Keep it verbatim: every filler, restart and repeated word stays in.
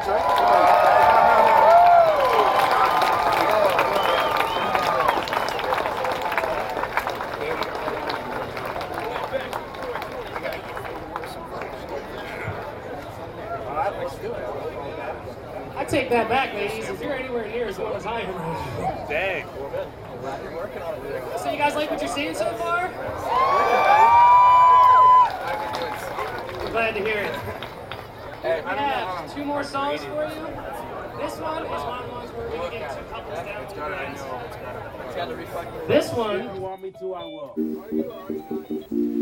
songs, right? I take that back, ladies. If you're anywhere near as well as I am. Dang. So you guys like what you're seeing so far? I'm glad to hear it. We have two more songs for you. This one is one of the ones where we're going to get two couples down to the dance. This one. If you want me to, I will.